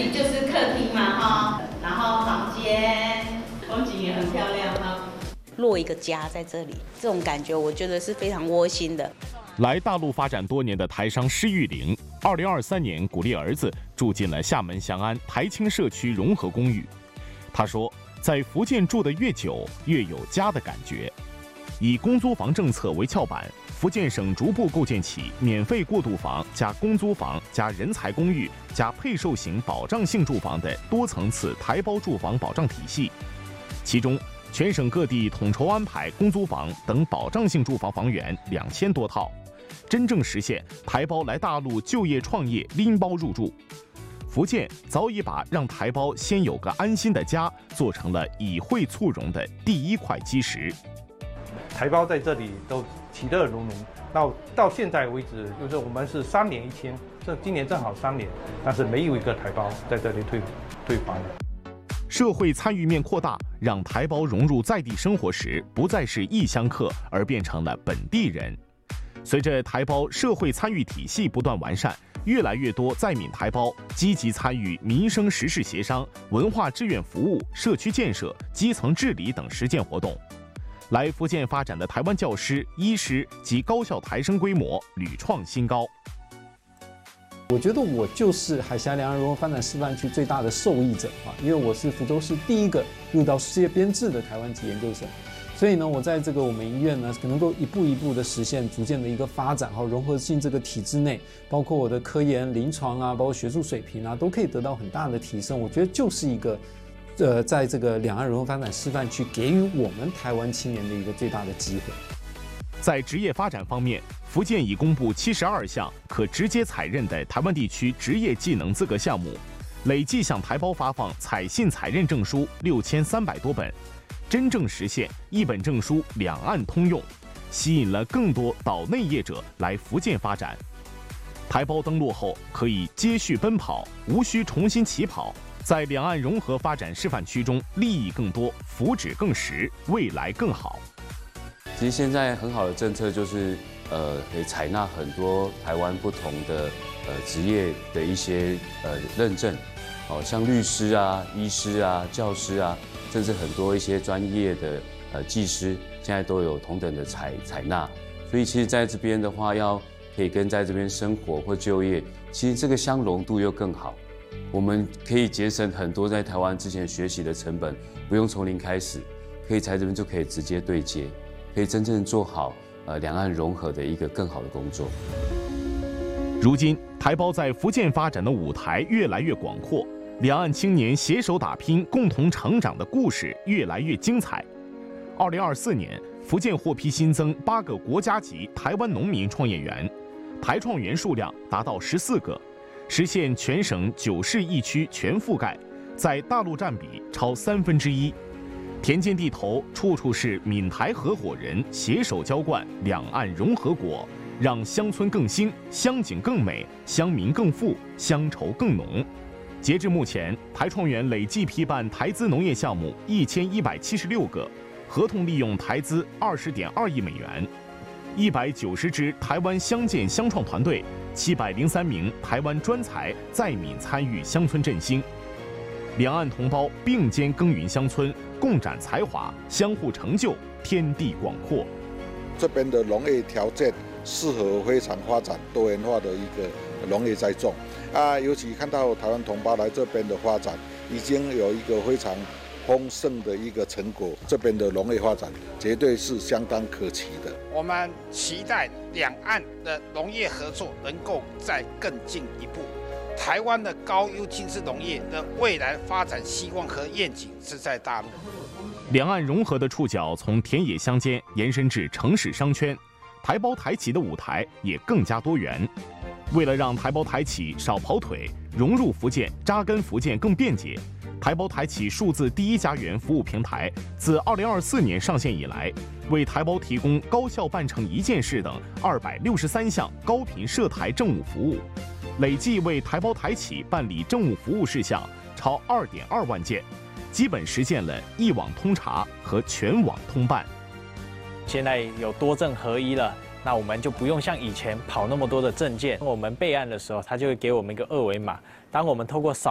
里就是客厅嘛哈，然后房间风景也很漂亮哈。 落一个家在这里，这种感觉我觉得是非常窝心的。 来大陆发展多年的台商施玉玲，2023年鼓励儿子住进了厦门翔安台青社区融合公寓。他说，在福建住得越久，越有家的感觉。以公租房政策为翘板，福建省逐步构建起免费过渡房加公租房加人才公寓加配售型保障性住房的多层次台胞住房保障体系。其中，全省各地统筹安排公租房等保障性住房房源2000多套，真正实现台胞来大陆就业创业拎包入住。福建早已把让台胞先有个安心的家做成了以惠促融的第一块基石。 台胞在这里都其乐融融，到现在为止，就是我们是3年1签，今年正好3年，但是没有一个台胞在这里退还了。 社会参与面扩大，让台胞融入在地生活时，不再是异乡客，而变成了本地人。随着台胞社会参与体系不断完善，越来越多在闽台胞积极参与民生时事协商、文化志愿服务、社区建设、基层治理等实践活动。来福建发展的台湾教师、医师及高校台生规模屡创新高。 我觉得我就是海峡两岸融合发展示范区最大的受益者啊，因为我是福州市第一个入到世界编制的台湾籍研究生，所以呢，我在这个我们医院呢，可能够一步一步的实现逐渐的一个发展和融合进这个体制内，包括我的科研、临床啊，包括学术水平啊，都可以得到很大的提升。我觉得就是一个，在这个两岸融合发展示范区给予我们台湾青年的一个最大的机会。 在职业发展方面，福建已公布72项可直接采认的台湾地区职业技能资格项目，累计向台胞发放采信采认证书6300多本，真正实现一本证书两岸通用，吸引了更多岛内业者来福建发展。台胞登陆后可以接续奔跑，无需重新起跑，在两岸融合发展示范区中利益更多，福祉更实，未来更好。 其实现在很好的政策就是可以采纳很多台湾不同的职业的一些认证，像律师啊、医师啊、教师啊，甚至很多一些专业的技师，现在都有同等的采纳。所以其实在这边的话，可以跟在这边生活或就业，其实这个相融度又更好。我们可以节省很多在台湾之前学习的成本，不用从零开始，可以在这边就可以直接对接。可以真正做好两岸融合的一个更好的工作。 如今，台胞在福建发展的舞台越来越广阔，两岸青年携手打拼、共同成长的故事越来越精彩。2024年，福建获批新增8个国家级台湾农民创业园，台创园数量达到14个，实现全省9市1区全覆盖，在大陆占比超1/3。田间地头，处处是闽台合伙人携手浇灌两岸融合果，让乡村更兴，乡景更美，乡民更富，乡愁更浓。截至目前，台创园累计批办台资农业项目1176个，合同利用台资20.2亿美元，190支台湾乡建乡创团队，703名台湾专才在闽参与乡村振兴。两岸同胞并肩耕耘乡村，共展才华，相互成就，天地广阔。 这边的农业条件适合非常发展多元化的一个农业栽种尤其看到台湾同胞来这边的发展，已经有一个非常丰盛的一个成果。这边的农业发展绝对是相当可期的。 我们期待两岸的农业合作能够再更进一步。台湾的高优精致农业的未来发展希望和愿景是在大陆。 两岸融合的触角从田野乡间延伸至城市商圈，台胞台企的舞台也更加多元。为了让台胞台企少跑腿，融入福建、扎根福建更便捷，台胞台企数字第一家园服务平台自2024年上线以来，为台胞提供高效办成一件事等263项高频涉台政务服务。累计为台胞台企办理政务服务事项超2.2万件，基本实现了一网通查和全网通办。 现在有多证合一了，那我们就不用像以前跑那么多的证件。我们备案的时候，它就会给我们一个2维码，当我们透过扫